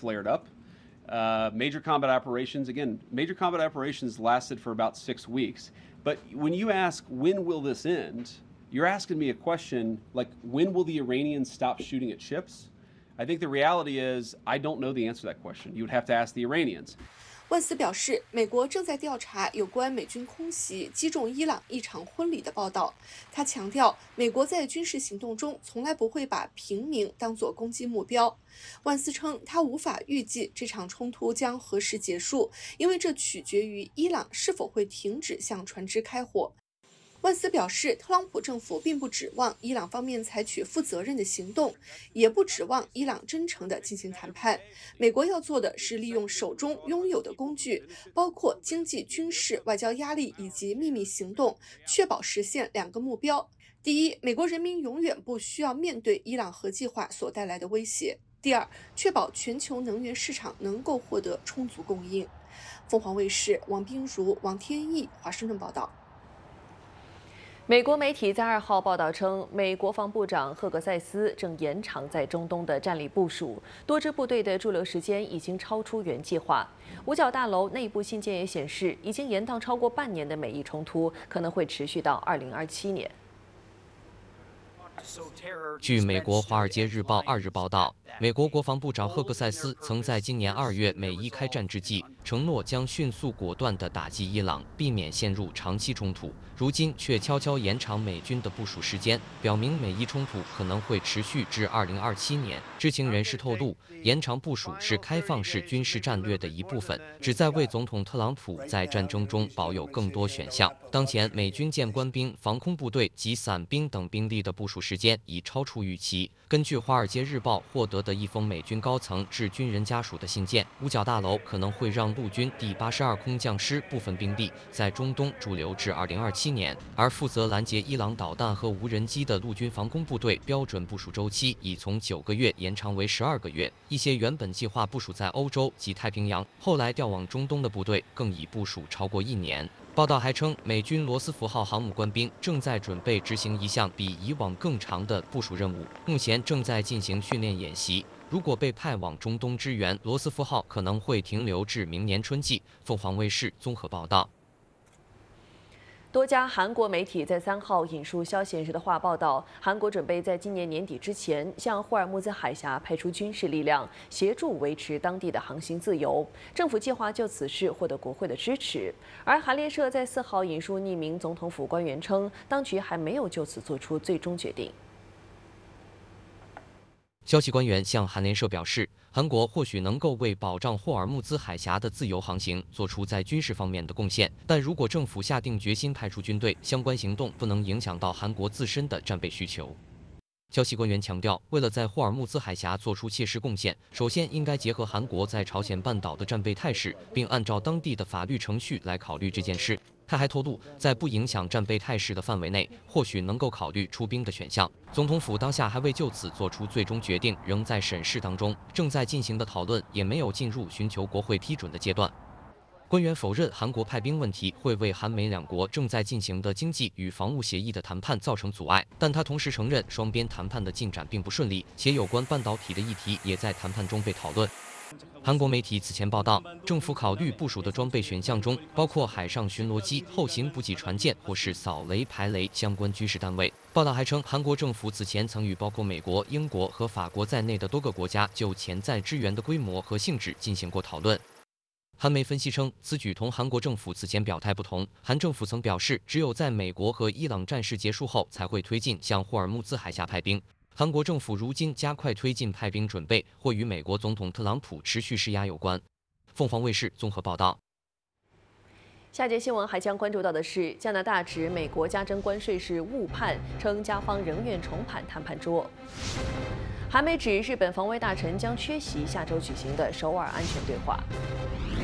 flared up. Major combat operations, again, major combat operations lasted for about 6 weeks. But when you ask, when will this end? You're asking me a question like, when will the Iranians stop shooting at ships? I think the reality is, I don't know the answer to that question. You would have to ask the Iranians. 万斯表示，美国正在调查有关美军空袭击中伊朗一场婚礼的报道。他强调，美国在军事行动中从来不会把平民当作攻击目标。万斯称，他无法预计这场冲突将何时结束，因为这取决于伊朗是否会停止向船只开火。万斯表示，特朗普政府并不指望伊朗方面采取负责任的行动，也不指望伊朗真诚地进行谈判。美国要做的是利用手中拥有的工具，包括经济、军事、外交压力以及秘密行动，确保实现2个目标：第一，美国人民永远不需要面对伊朗核计划所带来的威胁；第二，确保全球能源市场能够获得充足供应。凤凰卫视王冰如、王天意华盛顿报道。 美国媒体在2号报道称，美国防部长赫格塞斯正延长在中东的战力部署，多支部队的驻留时间已经超出原计划。五角大楼内部信件也显示，已经延宕超过半年的美伊冲突可能会持续到2027年。 据美国《华尔街日报》2日报道，美国国防部长赫格塞斯曾在今年2月美伊开战之际，承诺将迅速果断地打击伊朗，避免陷入长期冲突。如今却悄悄延长美军的部署时间，表明美伊冲突可能会持续至2027年。知情人士透露，延长部署是开放式军事战略的一部分，旨在为总统特朗普在战争中保有更多选项。当前，美军舰官兵、防空部队及伞兵等兵力的部署时间已超出预期。根据《华尔街日报》获得的一封美军高层致军人家属的信件，五角大楼可能会让陆军第82空降师部分兵力在中东驻留至2027年，而负责拦截伊朗导弹和无人机的陆军防空部队标准部署周期已从9个月延长为12个月。一些原本计划部署在欧洲及太平洋，后来调往中东的部队更已部署超过1年。报道还称，美军罗斯福号航母官兵正在准备执行一项比以往更长的部署任务，目前正在进行训练演习。如果被派往中东支援，罗斯福号可能会停留至明年春季。凤凰卫视综合报道。 多家韩国媒体在3号引述消息人士的话报道，韩国准备在今年年底之前向霍尔木兹海峡派出军事力量，协助维持当地的航行自由。政府计划就此事获得国会的支持。而韩联社在4号引述匿名总统府官员称，当局还没有就此做出最终决定。 消息官员向韩联社表示，韩国或许能够为保障霍尔木兹海峡的自由航行做出在军事方面的贡献，但如果政府下定决心派出军队，相关行动不能影响到韩国自身的战备需求。消息官员强调，为了在霍尔木兹海峡做出切实贡献，首先应该结合韩国在朝鲜半岛的战备态势，并按照当地的法律程序来考虑这件事。他还透露，在不影响战备态势的范围内，或许能够考虑出兵的选项。总统府当下还未就此做出最终决定，仍在审视当中，正在进行的讨论也没有进入寻求国会批准的阶段。官员否认韩国派兵问题会为韩美两国正在进行的经济与防务协议的谈判造成阻碍，但他同时承认双边谈判的进展并不顺利，且有关半导体的议题也在谈判中被讨论。韩国媒体此前报道，政府考虑部署的装备选项中包括海上巡逻机、后勤补给船舰或是扫雷排雷相关军事单位。报道还称，韩国政府此前曾与包括美国、英国和法国在内的多个国家就潜在支援的规模和性质进行过讨论。韩媒分析称，此举同韩国政府此前表态不同。韩政府曾表示，只有在美国和伊朗战事结束后，才会推进向霍尔木兹海峡派兵。韩国政府如今加快推进派兵准备，或与美国总统特朗普持续施压有关。凤凰卫视综合报道。 下节新闻还将关注到的是，加拿大指美国加征关税是误判，称加方仍愿重返谈判桌。韩媒指日本防卫大臣将缺席下周举行的首尔安全对话。